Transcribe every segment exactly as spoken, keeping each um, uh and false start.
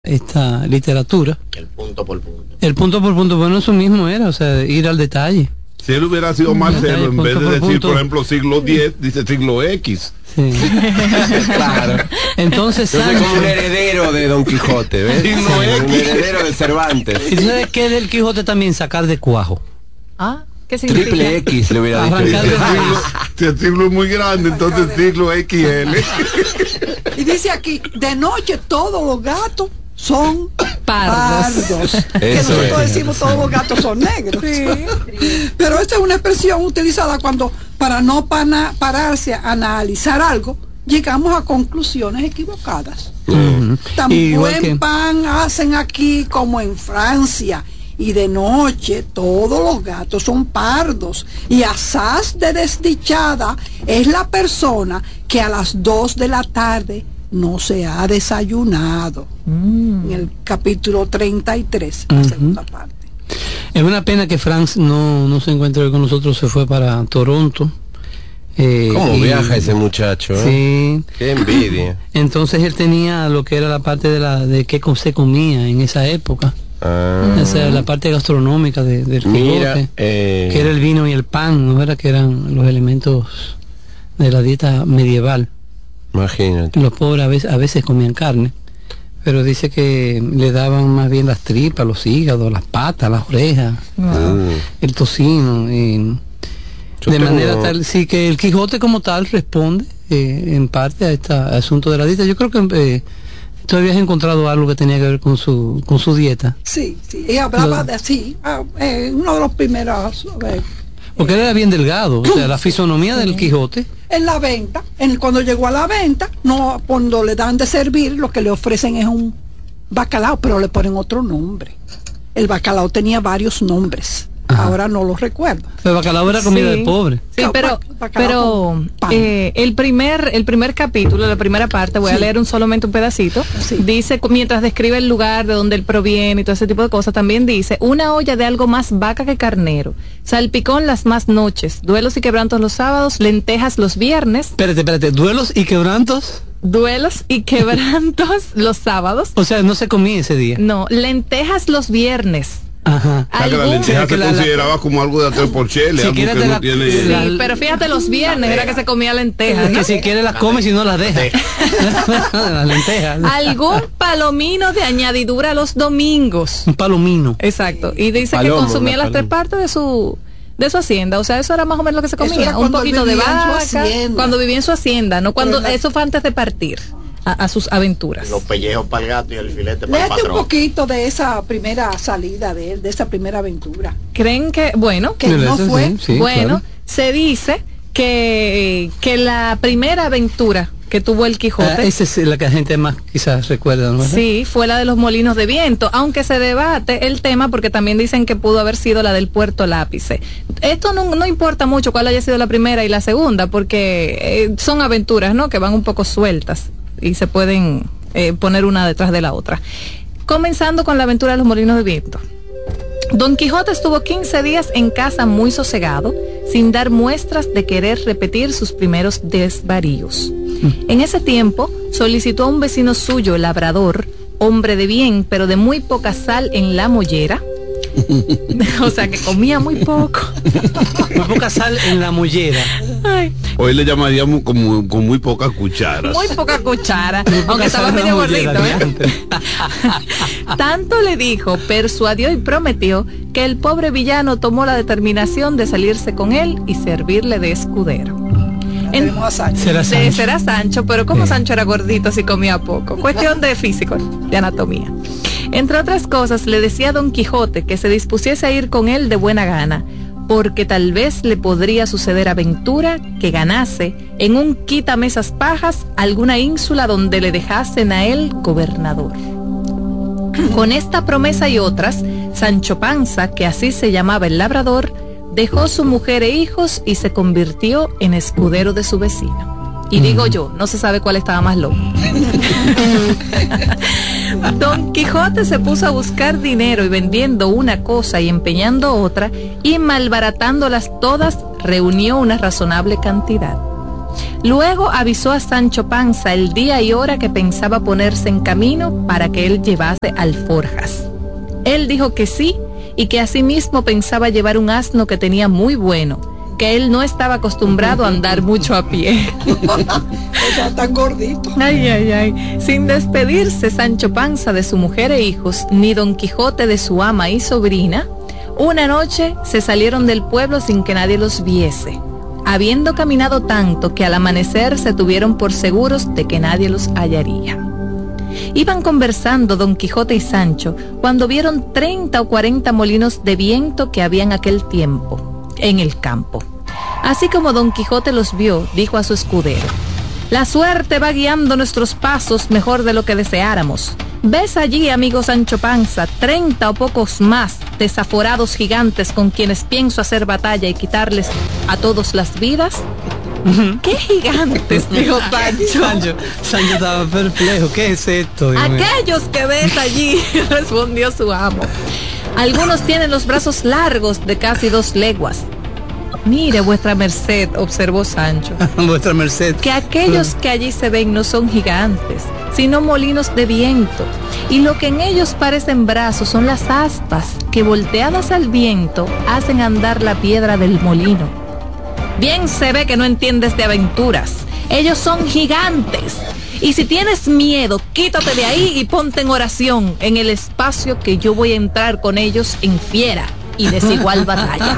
esta literatura. El punto por punto. El punto por punto, bueno, eso mismo era, o sea, ir al detalle. Si él hubiera sido Marcelo, en vez de decir, punto. por ejemplo, siglo diez, dice siglo X. Sí. Claro. Entonces, Sancho, como un heredero de Don Quijote, ¿ves? Sí, un heredero de Cervantes. ¿Y tú sabes qué del Quijote también? Sacar de cuajo. Ah, ¿qué significa? Triple X le hubiera dicho. Si el siglo es muy grande, entonces siglo X L. Y dice aquí, de noche todos los gatos son pardos. pardos. Que nosotros es. decimos todos los gatos son negros. Sí. Pero esta es una expresión utilizada cuando, para no pana, pararse a analizar algo, llegamos a conclusiones equivocadas. Uh-huh. Tan buen que... pan hacen aquí como en Francia. Y de noche todos los gatos son pardos. Y asaz de desdichada es la persona que a las dos de la tarde no se ha desayunado. Mm. En el capítulo treinta y tres, la uh-huh. segunda parte. Es una pena que Franz no, no se encuentre con nosotros, se fue para Toronto. Eh, ¿Cómo y, viaja ese muchacho? Sí. ¿Eh? Qué envidia. Entonces él tenía lo que era la parte de la de qué se comía en esa época. Ah. O sea, la parte gastronómica de, del Quijote, eh... que era el vino y el pan, ¿no era? Que eran los elementos de la dieta medieval. Imagínate. Los pobres a veces, a veces comían carne, pero dice que le daban más bien las tripas, los hígados, las patas, las orejas, wow. el tocino. Y de tengo... manera tal, sí, que el Quijote como tal responde eh, en parte a este asunto de la dieta. Yo creo que eh, tú habías encontrado algo que tenía que ver con su con su dieta. Sí, sí, y hablaba de sí, eh, uno de los primeros. Eh, Porque él era bien delgado, o sea, la fisonomía del Quijote. En la venta, en, cuando llegó a la venta, no, cuando le dan de servir, lo que le ofrecen es un bacalao, pero le ponen otro nombre. El bacalao tenía varios nombres. Ajá. Ahora no los recuerdo. El bacalao era comida sí. de pobre. Sí, pero, pero eh, el primer el primer capítulo, la primera parte, voy sí. a leer un solamente un pedacito. Sí. Dice, mientras describe el lugar de donde él proviene y todo ese tipo de cosas, también dice, una olla de algo más vaca que carnero, salpicón las más noches, duelos y quebrantos los sábados, lentejas los viernes. Espérate, espérate, duelos y quebrantos. Duelos y quebrantos los sábados. O sea, no se comía ese día. No, lentejas los viernes. Ajá. O sea, que la lenteja se la, consideraba la, como algo de hacer por chile, si algo que no la, tiene... Sí, la, pero fíjate, los viernes era que se comía lentejas, ¿no? Que si quiere las come, si no las deja. Las lentejas. Algún palomino de añadidura los domingos. Un palomino. Exacto. Y dice Palomo, que consumía las tres partes de su de su hacienda, o sea, eso era más o menos lo que se comía, un poquito de vaca, cuando vivía en su hacienda, no cuando la... eso fue antes de partir. A, a sus aventuras. Los pellejos para el gato y el filete para Léete el patrón. Un poquito de esa primera salida de él, de esa primera aventura. ¿Creen que, bueno, que no fue? Sí, sí, bueno, claro. Se dice que, que la primera aventura que tuvo el Quijote. Ah, esa es la que la gente más quizás recuerda, ¿no? Sí, fue la de los molinos de viento, aunque se debate el tema porque también dicen que pudo haber sido la del Puerto Lápice. Esto no, no importa mucho cuál haya sido la primera y la segunda, porque eh, son aventuras, ¿no? Que van un poco sueltas y se pueden eh, poner una detrás de la otra. Comenzando con la aventura de los molinos de viento. Don Quijote estuvo quince días en casa muy sosegado, sin dar muestras de querer repetir sus primeros desvaríos. En ese tiempo solicitó a un vecino suyo, labrador, hombre de bien, pero de muy poca sal en la mollera. O sea, que comía muy poco. Muy poca sal en la mollera. Ay. Hoy le llamaríamos como con muy pocas cucharas. Muy poca cuchara, muy poca, aunque estaba medio gordito, ¿eh? Tanto le dijo, persuadió y prometió que el pobre villano tomó la determinación de salirse con él y servirle de escudero. En, será Sancho. De, será Sancho, pero como eh. Sancho era gordito si comía poco. Cuestión de físico, de anatomía. Entre otras cosas, le decía a Don Quijote que se dispusiese a ir con él de buena gana, porque tal vez le podría suceder aventura que ganase en un quitamesas pajas alguna ínsula donde le dejasen a él gobernador. Con esta promesa y otras, Sancho Panza, que así se llamaba el labrador, dejó su mujer e hijos y se convirtió en escudero de su vecino. Y digo yo, no se sabe cuál estaba más loco. Don Quijote se puso a buscar dinero y vendiendo una cosa y empeñando otra y malbaratándolas todas, reunió una razonable cantidad. Luego avisó a Sancho Panza el día y hora que pensaba ponerse en camino para que él llevase alforjas. Él dijo que sí, y que asimismo pensaba llevar un asno que tenía muy bueno, que él no estaba acostumbrado a andar mucho a pie. Está tan gordito. Ay, ay, ay. Sin despedirse Sancho Panza de su mujer e hijos, ni Don Quijote de su ama y sobrina, una noche se salieron del pueblo sin que nadie los viese, habiendo caminado tanto que al amanecer se tuvieron por seguros de que nadie los hallaría. Iban conversando Don Quijote y Sancho cuando vieron treinta o cuarenta molinos de viento que había en aquel tiempo en el campo. Así como Don Quijote los vio, dijo a su escudero: la suerte va guiando nuestros pasos mejor de lo que deseáramos. ¿Ves allí, amigo Sancho Panza, treinta o pocos más desaforados gigantes con quienes pienso hacer batalla y quitarles a todos las vidas? ¿Qué gigantes? Dijo Sancho. Sancho, Sancho estaba perplejo. ¿Qué es esto? Aquellos que ves allí, respondió su amo. Algunos tienen los brazos largos de casi dos leguas. Mire, vuestra merced, observó Sancho, vuestra merced, que aquellos que allí se ven no son gigantes, sino molinos de viento, y lo que en ellos parecen brazos son las aspas que, volteadas al viento, hacen andar la piedra del molino. Bien se ve que no entiendes de aventuras. Ellos son gigantes, y si tienes miedo, quítate de ahí y ponte en oración en el espacio que yo voy a entrar con ellos en fiera y desigual batalla.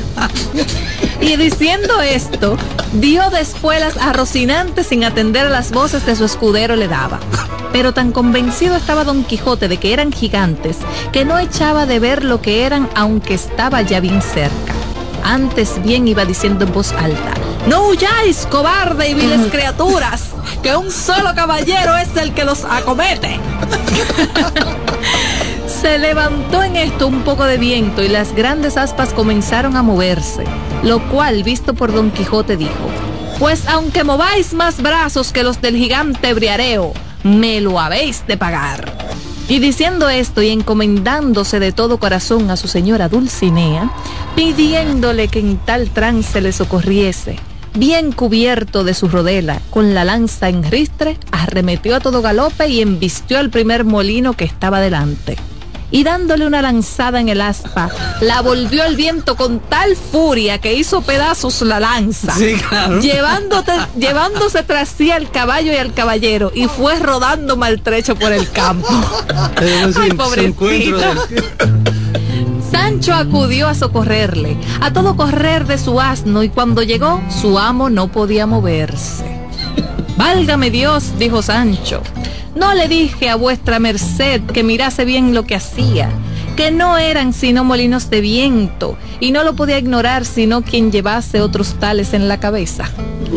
Y diciendo esto, dio de espuelas a Rocinante sin atender a las voces de su escudero le daba. Pero tan convencido estaba Don Quijote de que eran gigantes, que no echaba de ver lo que eran aunque estaba ya bien cerca. Antes bien iba diciendo en voz alta: no huyáis, cobarde y viles criaturas, que un solo caballero es el que los acomete. Se levantó en esto un poco de viento y las grandes aspas comenzaron a moverse, lo cual, visto por Don Quijote, dijo: pues aunque mováis más brazos que los del gigante Briareo, me lo habéis de pagar. Y diciendo esto y encomendándose de todo corazón a su señora Dulcinea, pidiéndole que en tal trance le socorriese, bien cubierto de su rodela, con la lanza en ristre, arremetió a todo galope y embistió al primer molino que estaba delante. Y dándole una lanzada en el aspa, la volvió el viento con tal furia que hizo pedazos la lanza, sí, claro, llevándote, llevándose tras sí al caballo y al caballero, y fue rodando maltrecho por el campo. Ay, pobrecito. Sancho acudió a socorrerle, a todo correr de su asno, y cuando llegó, su amo no podía moverse. Válgame Dios, dijo Sancho, no le dije a vuestra merced que mirase bien lo que hacía, que no eran sino molinos de viento, y no lo podía ignorar sino quien llevase otros tales en la cabeza.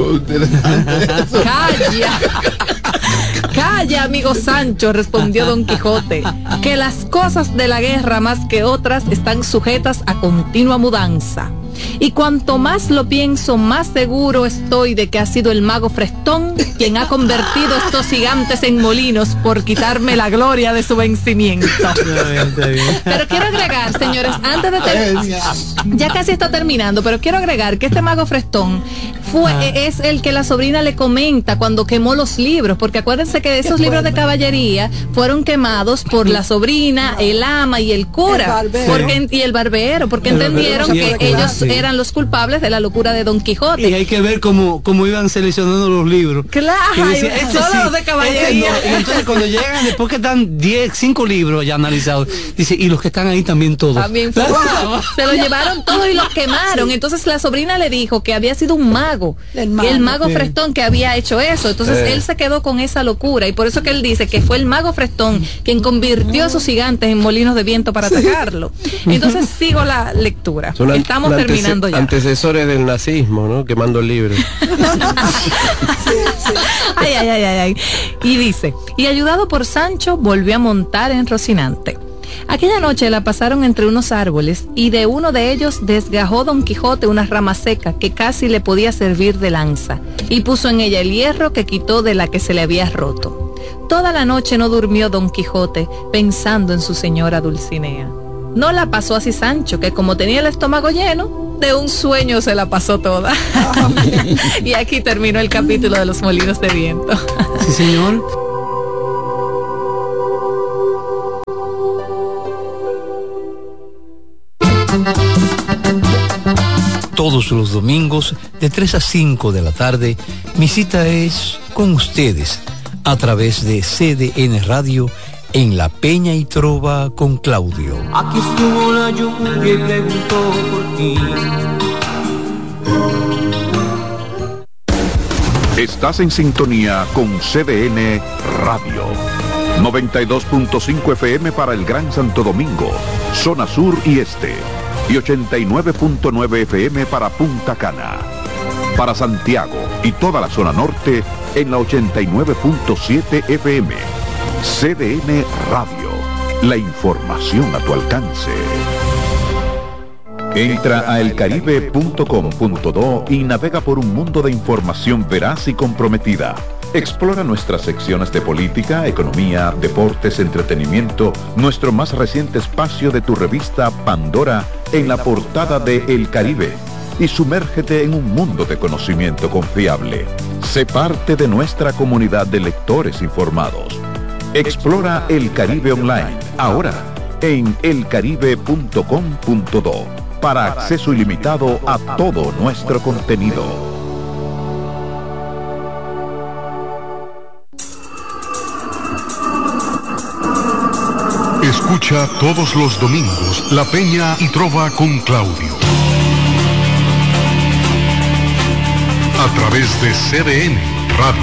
Calla, calla, amigo Sancho, respondió Don Quijote, que las cosas de la guerra más que otras están sujetas a continua mudanza. Y cuanto más lo pienso, más seguro estoy de que ha sido el mago Frestón quien ha convertido estos gigantes en molinos por quitarme la gloria de su vencimiento. Pero quiero agregar, señores, antes de terminar, ya casi está terminando, pero quiero agregar que este mago Frestón fue, ah. es el que la sobrina le comenta cuando quemó los libros, porque acuérdense que esos libros de caballería fueron quemados por la sobrina, el ama y el cura, el porque, y el barbero, porque el entendieron barbero, que ellos sí. eran los culpables de la locura de Don Quijote. Y hay que ver cómo, cómo iban seleccionando los libros. Claro, decía, este solo sí, los de caballería. Este no. Y entonces cuando llegan, después que están diez, cinco libros ya analizados, dice, y los que están ahí también todos. También fue, se los llevaron todos y los quemaron. Sí. Entonces la sobrina le dijo que había sido un mago, el mago, el mago sí. Frestón que había hecho eso. Entonces sí. él se quedó con esa locura, y por eso que él dice que fue el mago Frestón quien convirtió a esos gigantes en molinos de viento para sí. atacarlo. Entonces sigo la lectura. Son Estamos terminando antece ya. Antecesores del nazismo, ¿no? Quemando el libro. sí, sí. Ay, ay, ay, ay, ay. Y dice, y ayudado por Sancho, volvió a montar en Rocinante. Aquella noche la pasaron entre unos árboles, y de uno de ellos desgajó Don Quijote una rama seca que casi le podía servir de lanza, y puso en ella el hierro que quitó de la que se le había roto. Toda la noche no durmió Don Quijote pensando en su señora Dulcinea. No la pasó así Sancho, que como tenía el estómago lleno, de un sueño se la pasó toda. Y aquí terminó el capítulo de los molinos de viento. Sí, señor. Todos los domingos de tres a cinco de la tarde, mi cita es con ustedes a través de C D N Radio en La Peña y Trova con Claudio. Aquí estuvo la lluvia y preguntó por ti. Estás en sintonía con C D N Radio. noventa y dos punto cinco F M para el Gran Santo Domingo, zona sur y este. Y ochenta y nueve punto nueve F M para Punta Cana. Para Santiago y toda la zona norte en la ochenta y nueve punto siete F M. C D N Radio. La información a tu alcance. Entra a elcaribe punto com punto do y navega por un mundo de información veraz y comprometida. Explora nuestras secciones de política, economía, deportes, entretenimiento, nuestro más reciente espacio de tu revista Pandora en la portada de El Caribe y sumérgete en un mundo de conocimiento confiable. Sé parte de nuestra comunidad de lectores informados. Explora El Caribe Online, ahora en elcaribe punto com punto do, para acceso ilimitado a todo nuestro contenido. Escucha todos los domingos La Peña y Trova con Claudio. A través de C D N Radio.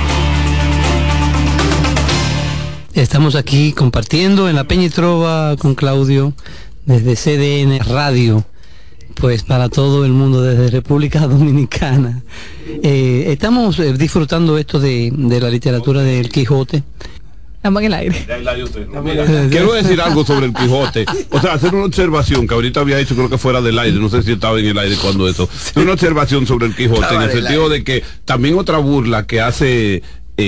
Estamos aquí compartiendo en La Peña y Trova con Claudio desde C D N Radio, pues para todo el mundo, desde República Dominicana. Eh, estamos eh, disfrutando esto de, de la literatura del Quijote. Estamos en el aire. Quiero decir algo sobre el Quijote. O sea, hacer una observación que ahorita había hecho, creo que fuera del aire, no sé si estaba en el aire cuando eso. Una observación sobre el Quijote, en el sentido de que también otra burla que hace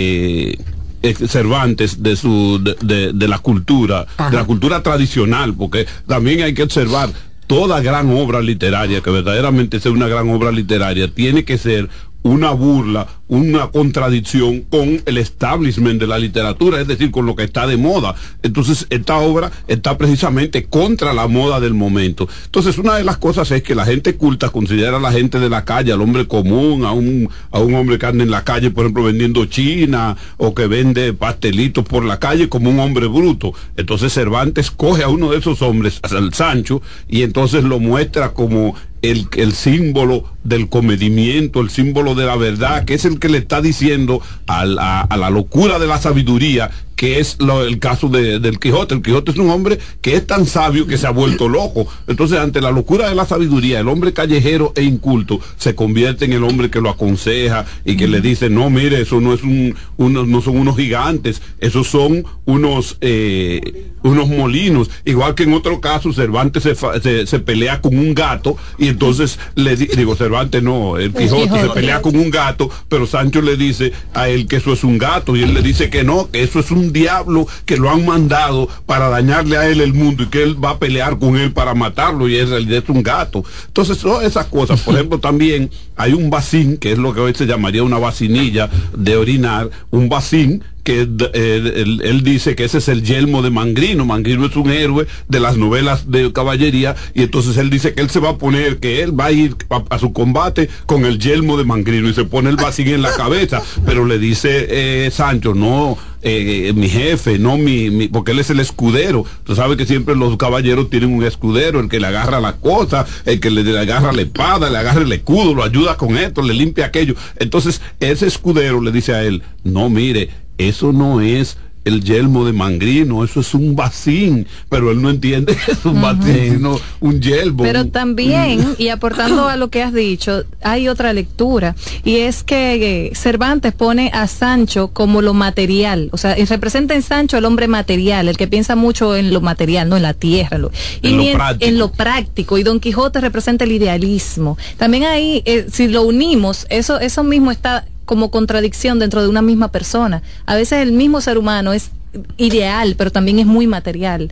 eh, Cervantes de su de, de, de la cultura, Ajá. de la cultura tradicional, porque también hay que observar toda gran obra literaria, que verdaderamente sea una gran obra literaria, tiene que ser una burla, una contradicción con el establishment de la literatura, es decir, con lo que está de moda. Entonces, esta obra está precisamente contra la moda del momento. Entonces, una de las cosas es que la gente culta considera a la gente de la calle, al hombre común, a un, a un hombre que anda en la calle, por ejemplo, vendiendo china, o que vende pastelitos por la calle, como un hombre bruto. Entonces, Cervantes coge a uno de esos hombres, al Sancho, y entonces lo muestra como El, el símbolo del comedimiento, el símbolo de la verdad, que es el que le está diciendo a la, a la locura de la sabiduría, que es lo, el caso de, del Quijote. El Quijote es un hombre que es tan sabio que se ha vuelto loco. Entonces, ante la locura de la sabiduría, el hombre callejero e inculto se convierte en el hombre que lo aconseja y que mm. le dice, no, mire, eso no es un, uno, no son unos gigantes, esos son unos eh, unos molinos. Igual que en otro caso, Cervantes se, se, se pelea con un gato y entonces le di, digo, Cervantes no, el Quijote, el Quijote se pelea con un gato, pero Sancho le dice a él que eso es un gato y él le dice que no, que eso es un diablo, que lo han mandado para dañarle a él el mundo y que él va a pelear con él para matarlo y en realidad es un gato. Entonces, todas esas cosas. Por ejemplo, también hay un bacín, que es lo que hoy se llamaría una vacinilla de orinar, un bacín que eh, él, él dice que ese es el yelmo de Mangrino. Mangrino es un héroe de las novelas de caballería y entonces él dice que él se va a poner, que él va a ir a, a su combate con el yelmo de Mangrino y se pone el bacín en la cabeza, pero le dice eh, Sancho, no, eh, mi jefe, no mi, mi, porque él es el escudero. Tú sabes que siempre los caballeros tienen un escudero, el que le agarra la cosa, el que le, le agarra la espada, le agarra el escudo, lo ayuda con esto, le limpia aquello. Entonces ese escudero le dice a él, no, mire, eso no es el yelmo de Mangrino, eso es un bacín, pero él no entiende que es un uh-huh. bacín, sino un yelmo. Pero también, y aportando a lo que has dicho, hay otra lectura, y es que eh, Cervantes pone a Sancho como lo material, o sea, representa en Sancho el hombre material, el que piensa mucho en lo material, no en la tierra, lo, y en, lo en, en lo práctico, y Don Quijote representa el idealismo. También ahí, eh, si lo unimos, eso, eso mismo está como contradicción dentro de una misma persona. A veces el mismo ser humano es ideal, pero también es muy material.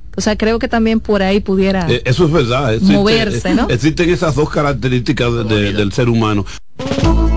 O sea, creo que también por ahí pudiera eh, eso es verdad, existe, moverse, ¿no? Existen esas dos características de, de, del ser humano.